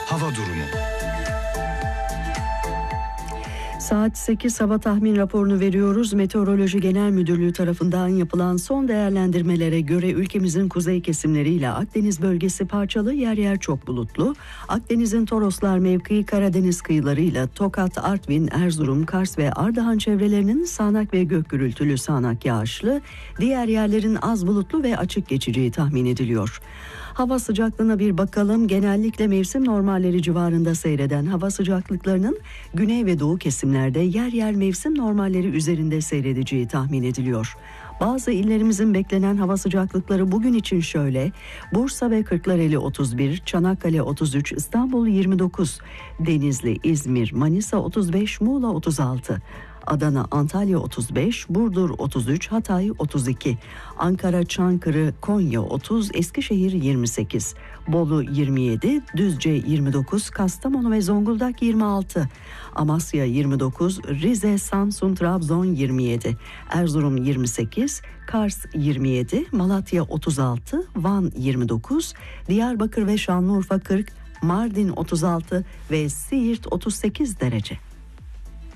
hava durumu. Saat 8 hava tahmin raporunu veriyoruz. Meteoroloji Genel Müdürlüğü tarafından yapılan son değerlendirmelere göre ülkemizin kuzey kesimleriyle Akdeniz bölgesi parçalı, yer yer çok bulutlu. Akdeniz'in Toroslar mevkii, Karadeniz kıyılarıyla Tokat, Artvin, Erzurum, Kars ve Ardahan çevrelerinin sağanak ve gök gürültülü sağanak yağışlı, diğer yerlerin az bulutlu ve açık geçeceği tahmin ediliyor. Hava sıcaklığına bir bakalım. Genellikle mevsim normalleri civarında seyreden hava sıcaklıklarının güney ve doğu kesimlerde yer yer mevsim normalleri üzerinde seyredeceği tahmin ediliyor. Bazı illerimizin beklenen hava sıcaklıkları bugün için şöyle: Bursa ve Kırklareli 31, Çanakkale 33, İstanbul 29, Denizli, İzmir, Manisa 35, Muğla 36, Adana, Antalya 35, Burdur 33, Hatay 32, Ankara, Çankırı, Konya 30, Eskişehir 28, Bolu 27, Düzce 29, Kastamonu ve Zonguldak 26, Amasya 29, Rize, Samsun, Trabzon 27, Erzurum 28, Kars 27, Malatya 36, Van 29, Diyarbakır ve Şanlıurfa 40, Mardin 36 ve Siirt 38 derece.